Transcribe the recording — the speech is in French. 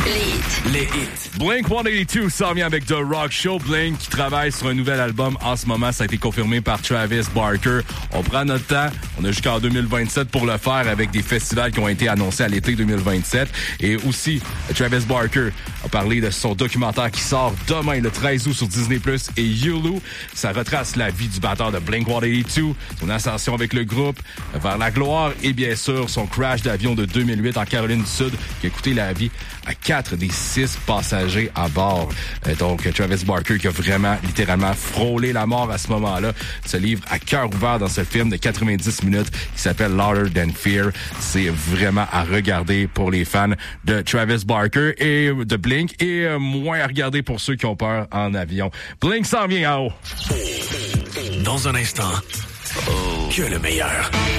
Les hits. Blink-182 s'en vient avec The Rock Show. Blink qui travaille sur un nouvel album en ce moment. Ça a été confirmé par Travis Barker. On prend notre temps. On a jusqu'en 2027 pour le faire avec des festivals qui ont été annoncés à l'été 2027. Et aussi, Travis Barker a parlé de son documentaire qui sort demain, le 13 août, sur Disney+ et Hulu. Ça retrace la vie du batteur de Blink-182, son ascension avec le groupe vers la gloire et bien sûr son crash d'avion de 2008 en Caroline du Sud qui a coûté la vie à 4 des 6 passagers à bord. Donc, Travis Barker qui a vraiment, littéralement frôlé la mort à ce moment-là, se livre à cœur ouvert dans ce film de 90 minutes qui s'appelle Louder Than Fear. C'est vraiment à regarder pour les fans de Travis Barker et de Blink et moins à regarder pour ceux qui ont peur en avion. Blink s'en vient en haut. Dans un instant, que le meilleur.